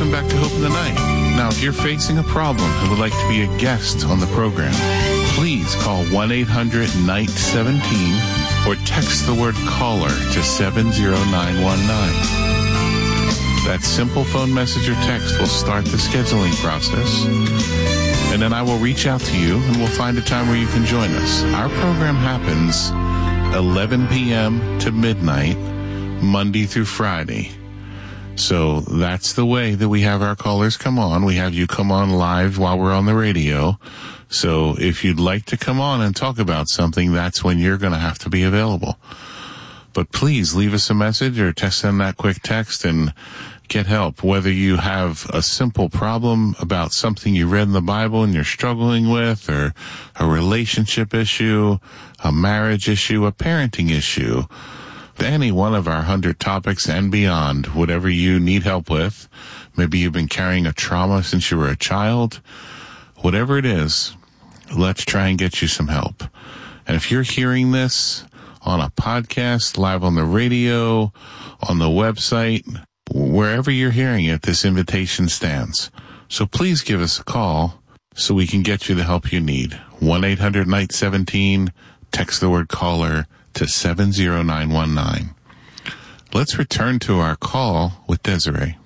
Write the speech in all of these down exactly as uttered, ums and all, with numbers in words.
welcome back to Hope in the Night. Now, if you're facing a problem and would like to be a guest on the program, please call one eight hundred N I G H T one seven or text the word caller to seven zero nine one nine. That simple phone message or text will start the scheduling process, and then I will reach out to you and we'll find a time where you can join us. Our program happens eleven p.m. to midnight, Monday through Friday. So that's the way that we have our callers come on. We have you come on live while we're on the radio. So if you'd like to come on and talk about something, that's when you're going to have to be available. But please leave us a message or text send that quick text and get help. Whether you have a simple problem about something you read in the Bible and you're struggling with, or a relationship issue, a marriage issue, a parenting issue, any one of our hundred topics and beyond, whatever you need help with. Maybe you've been carrying a trauma since you were a child. Whatever it is, let's try and get you some help. And if you're hearing this on a podcast, live on the radio, on the website, wherever you're hearing it, this invitation stands. So please give us a call so we can get you the help you need. one eight hundred N I G H T one seven, text the word caller to seven zero nine one nine. Let's return to our call with Desiree.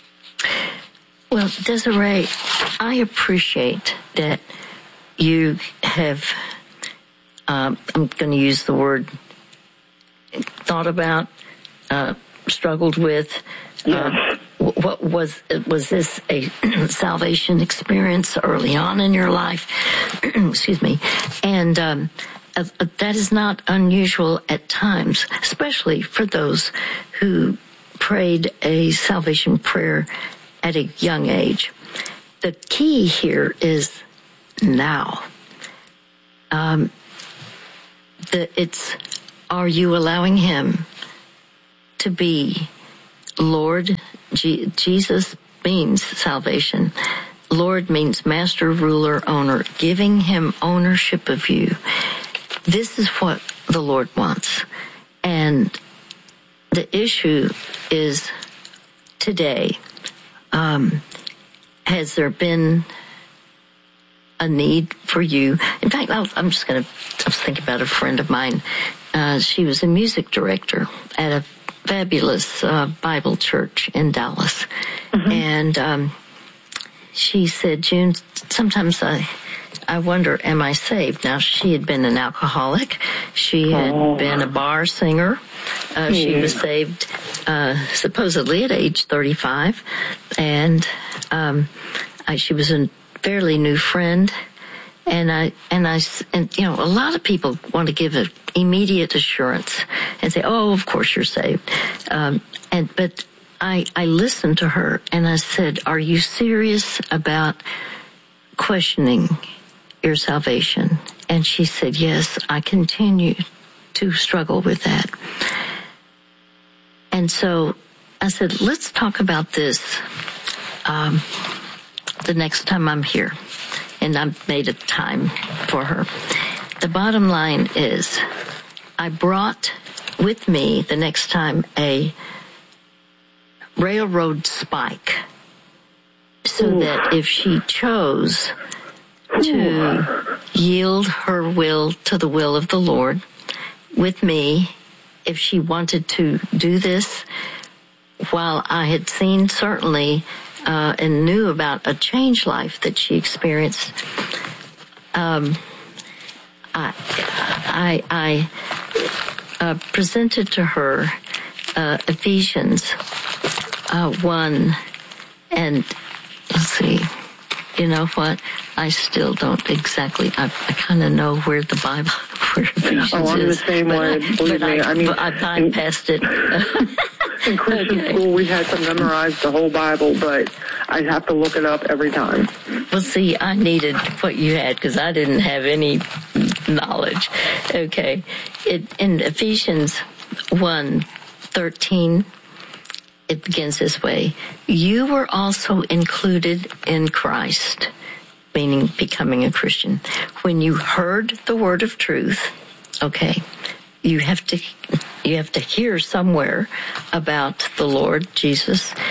Well, Desiree, I appreciate that you have, um, I'm going to use the word, thought about, uh, struggled with. Yes. Uh, what was, was this a salvation experience early on in your life? Excuse me. And, um, Uh, that is not unusual at times, especially for those who prayed a salvation prayer at a young age. The key here is now. Um, the, it's, are you allowing him to be Lord? G- Jesus means salvation. Lord means master, ruler, owner, giving him ownership of you. This is what the Lord wants. And the issue is today, um, has there been a need for you? In fact, I'll, I'm just going to, I was thinking about a friend of mine. Uh, she was a music director at a fabulous uh, Bible church in Dallas. Mm-hmm. And um, she said, June, sometimes I... I wonder, am I saved? Now, she had been an alcoholic. She had oh. been a bar singer. Uh, yeah. She was saved uh, supposedly at age thirty-five. And um, I, she was a fairly new friend. And I, and I, and you know, a lot of people want to give an immediate assurance and say, oh, of course you're saved. Um, and, but I, I listened to her and I said, are you serious about questioning your salvation? And she said, yes, I continue to struggle with that. And so I said, let's talk about this um, the next time I'm here. And I made a time for her. The bottom line is, I brought with me the next time a railroad spike so Ooh. that if she chose to yield her will to the will of the Lord with me, if she wanted to do this, while I had seen certainly uh, and knew about a changed life that she experienced, um, I, I, I uh, presented to her uh, Ephesians uh, one, and let's see. You know what? I still don't exactly. I, I kind of know where the Bible, where Ephesians oh, I'm is. the same way. Believe but me. I, I mean, I bypassed it. In Christian okay. school, we had to memorize the whole Bible, but I have to look it up every time. Well, see, I needed what you had because I didn't have any knowledge. Okay, it, in Ephesians one thirteen. It begins this way. You were also included in Christ, meaning becoming a Christian. When you heard the word of truth, okay, you have to, you have to hear somewhere about the Lord Jesus.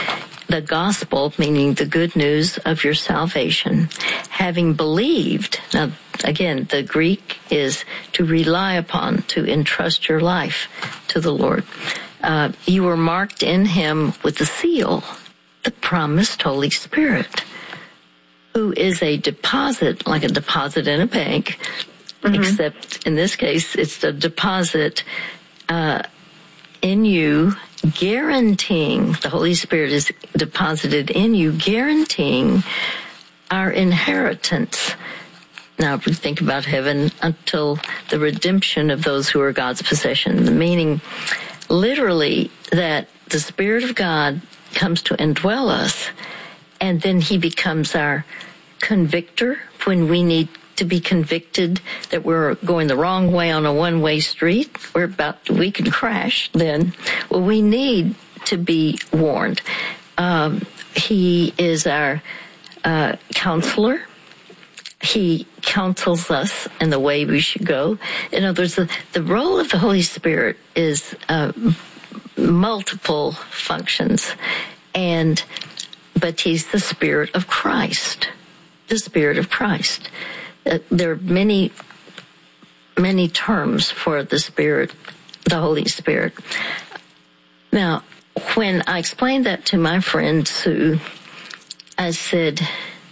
the gospel, meaning the good news of your salvation, having believed. Now, again, the Greek is to rely upon, to entrust your life to the Lord. Uh, you were marked in him with the seal, the promised Holy Spirit, who is a deposit, like a deposit in a bank, mm-hmm. except in this case, it's a deposit uh, in you, guaranteeing, the Holy Spirit is deposited in you, guaranteeing our inheritance. Now, if we think about heaven, until the redemption of those who are God's possession, meaning literally that the Spirit of God comes to indwell us, and then he becomes our convictor when we need to be convicted that we're going the wrong way on a one-way street. We're about, we can crash then. Well, we need to be warned. Um, he is our uh, counselor. He counsels us in the way we should go. In other words, the, the role of the Holy Spirit is uh, multiple functions, and but he's the Spirit of Christ, the Spirit of Christ. Uh, there are many, many terms for the Spirit, the Holy Spirit. Now, when I explained that to my friend Sue, I said,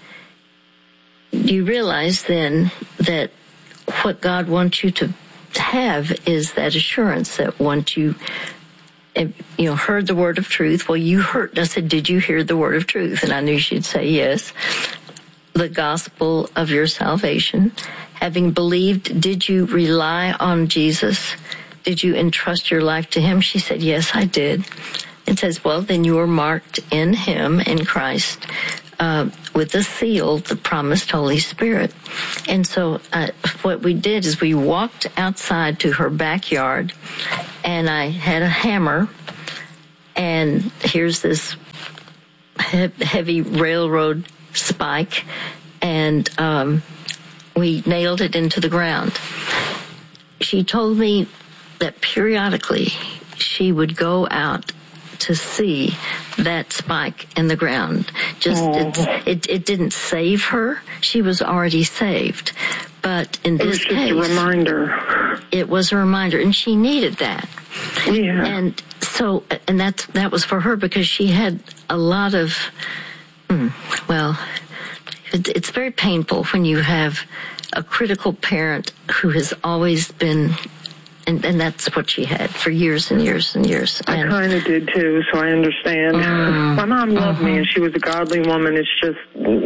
you realize then that what God wants you to have is that assurance that once you, you know, heard the word of truth. Well, you heard, I said, did you hear the word of truth? And I knew she'd say yes. The gospel of your salvation. Having believed, did you rely on Jesus? Did you entrust your life to him? She said, yes, I did. It says, well, then you are marked in him, in Christ, uh, with the seal, the promised Holy Spirit. And so uh, what we did is we walked outside to her backyard, and I had a hammer, and here's this he- heavy railroad spike, and um, we nailed it into the ground. She told me that periodically she would go out to see that spike in the ground. Just it, it, it didn't save her. She was already saved. But in this case, it was just a reminder. It was a reminder, and she needed that. Yeah. And so, and that's that was for her because she had a lot of, hmm, well, it, it's very painful when you have a critical parent who has always been. And, and that's what she had for years and years and years. And I kind of did too, so I understand. Mm, my mom loved uh-huh. me, and she was a godly woman. It's just,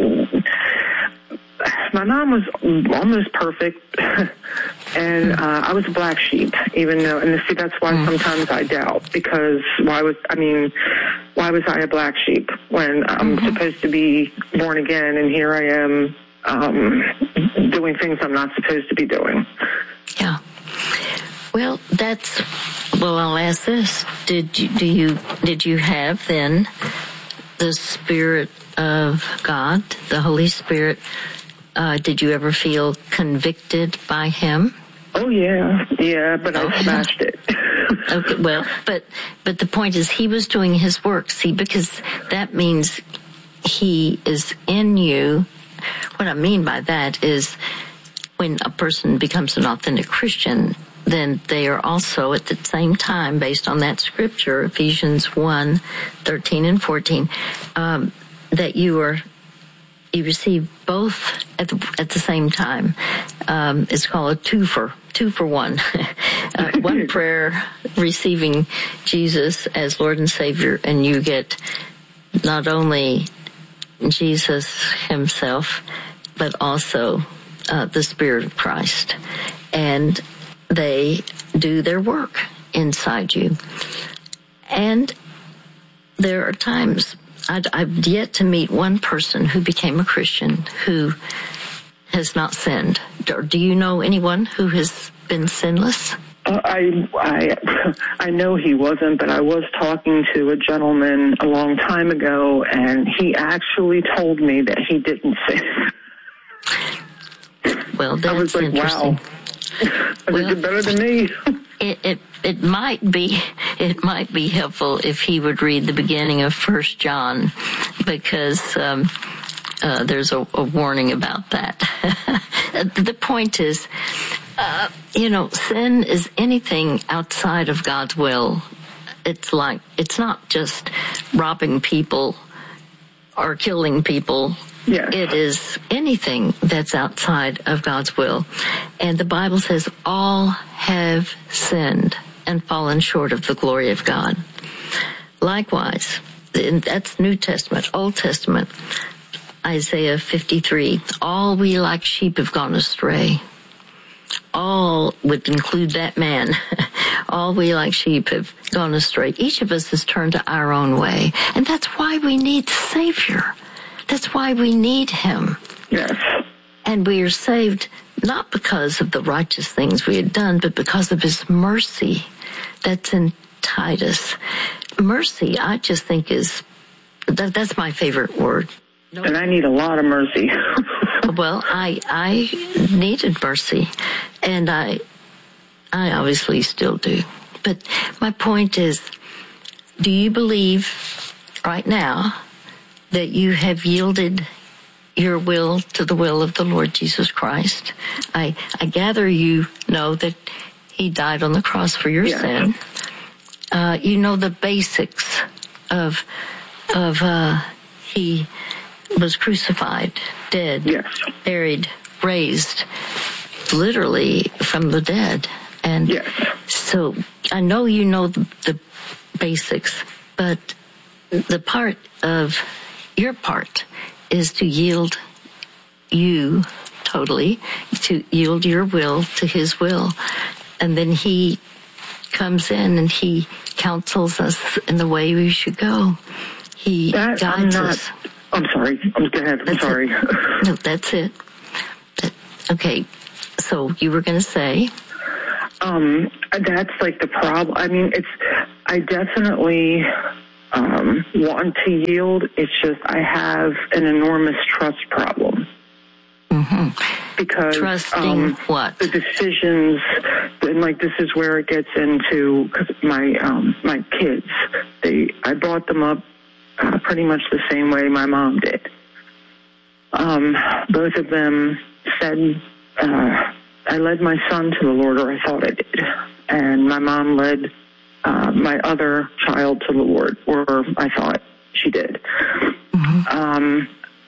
my mom was almost perfect, and uh, I was a black sheep, even though, and see, that's why mm. sometimes I doubt, because why was, I mean, why was I a black sheep when I'm mm-hmm. supposed to be born again, and here I am um, doing things I'm not supposed to be doing? Yeah. Well, that's, well, I'll ask this. Did you, do you, did you have then the Spirit of God, the Holy Spirit? Uh, did you ever feel convicted by him? Oh, yeah. Yeah, but I smashed it. Okay, well, but, but the point is he was doing his work, see, because that means he is in you. What I mean by that is when a person becomes an authentic Christian, then they are also at the same time, based on that scripture, Ephesians one, thirteen and fourteen, um, that you are, you receive both at the, at the same time. Um, it's called a two for, two for one. uh, one prayer, receiving Jesus as Lord and Savior, and you get not only Jesus himself, but also uh, the Spirit of Christ. And they do their work inside you. And there are times, I'd, I've yet to meet one person who became a Christian who has not sinned. Or do you know anyone who has been sinless? Uh, I, I, I know he wasn't, but I was talking to a gentleman a long time ago, and he actually told me that he didn't sin. Well, that's I was like, interesting. Wow. I well, think you're better than me. It, it it might be it might be helpful if he would read the beginning of First John, because um, uh, there's a, a warning about that. The point is, uh, you know, sin is anything outside of God's will. It's like, it's not just robbing people or killing people. Yes. It is anything that's outside of God's will. And the Bible says all have sinned and fallen short of the glory of God. Likewise, that's New Testament. Old Testament, Isaiah fifty-three, all we like sheep have gone astray. All would include that man. All we like sheep have gone astray. Each of us has turned to our own way. And that's why we need the Savior. That's why we need him. Yes. And we are saved not because of the righteous things we had done, but because of his mercy. That's in Titus. Mercy, I just think is, that, that's my favorite word. No. And I need a lot of mercy. Well, I I needed mercy, and I I obviously still do. But my point is, do you believe right now that you have yielded your will to the will of the Lord Jesus Christ? I I gather you know that he died on the cross for your yeah. sin. Uh, you know the basics of of uh, he was crucified, dead, yes. buried, raised, literally from the dead. And yes. so I know you know the, the basics, but the part of your part is to yield you totally, to yield your will to his will. And then he comes in and he counsels us in the way we should go. He that, guides I'm not, us. I'm sorry. Go ahead. I'm that's sorry. It. No, that's it. That, okay. So you were going to say? Um, that's like the problem. I mean, it's, I definitely um, want to yield. It's just I have an enormous trust problem. Mm-hmm. Because trusting um, what? The decisions, and like this is where it gets into, because my um, my kids, they I brought them up uh, pretty much the same way my mom did. Um, both of them said, uh, I led my son to the Lord, or I thought I did, and my mom led uh, my other child to the Lord, or I thought she did. Mm-hmm. Um,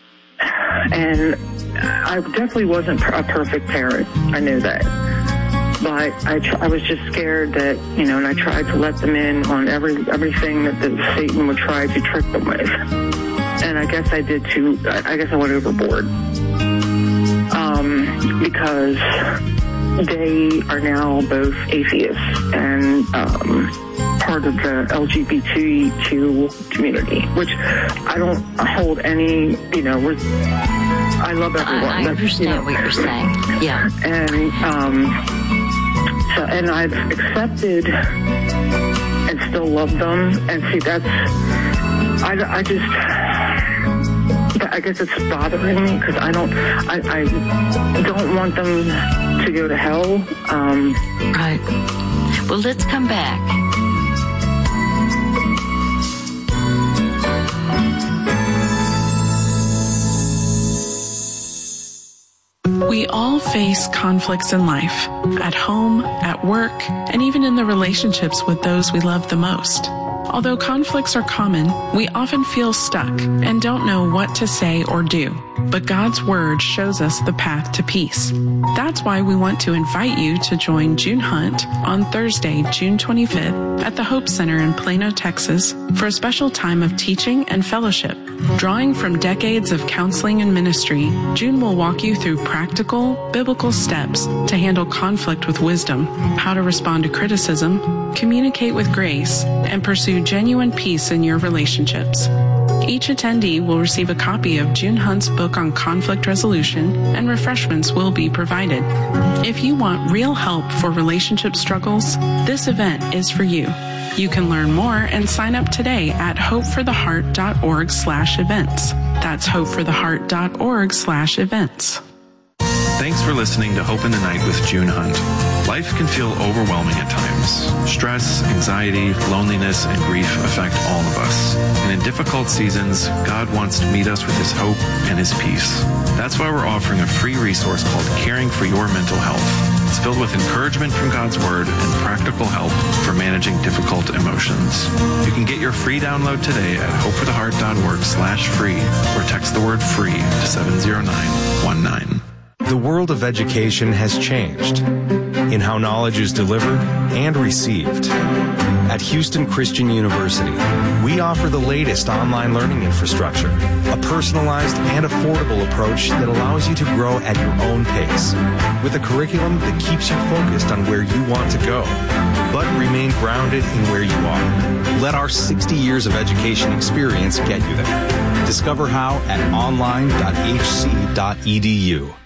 and I definitely wasn't a perfect parent. I knew that. But I, tr- I was just scared that, you know, and I tried to let them in on every everything that the Satan would try to trick them with. And I guess I did too. I guess I went overboard. Um, because they are now both atheists and um, part of the L G B T Q community, which I don't hold any, you know, we're, I love everyone. I, I understand you know, what you're saying. Yeah. And, um, so, and I've accepted and still love them. And see, that's, I, I just, I guess it's bothering me because I don't, I, I don't want them to go to hell. Um, right. Well, let's come back. We all face conflicts in life, at home, at work, and even in the relationships with those we love the most. Although conflicts are common, we often feel stuck and don't know what to say or do. But God's Word shows us the path to peace. That's why we want to invite you to join June Hunt on Thursday, June twenty-fifth at the Hope Center in Plano, Texas for a special time of teaching and fellowship. Drawing from decades of counseling and ministry, June will walk you through practical, biblical steps to handle conflict with wisdom, how to respond to criticism, communicate with grace, and pursue genuine peace in your relationships. Each attendee will receive a copy of June Hunt's book on conflict resolution, and refreshments will be provided. If you want real help for relationship struggles, this event is for you. You can learn more and sign up today at hopefortheheart.org slash events. That's hopefortheheart.org slash events. Thanks for listening to Hope in the Night with June Hunt. Life can feel overwhelming at times. Stress, anxiety, loneliness, and grief affect all of us. And in difficult seasons, God wants to meet us with His hope and His peace. That's why we're offering a free resource called Caring for Your Mental Health. It's filled with encouragement from God's Word and practical help for managing difficult emotions. You can get your free download today at hopefortheheart.org slash free or text the word free to seven zero nine one nine. The world of education has changed in how knowledge is delivered and received. At Houston Christian University, we offer the latest online learning infrastructure, a personalized and affordable approach that allows you to grow at your own pace, with a curriculum that keeps you focused on where you want to go, but remain grounded in where you are. Let our sixty years of education experience get you there. Discover how at online dot h c dot e d u.